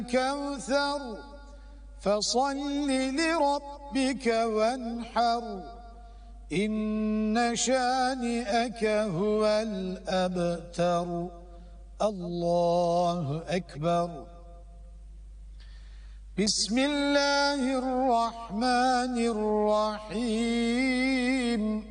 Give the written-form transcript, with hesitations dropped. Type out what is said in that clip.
كوثر فصل لربك وانحر إن شانئك هو الأبتر. الله أكبر. بسم الله الرحمن الرحيم.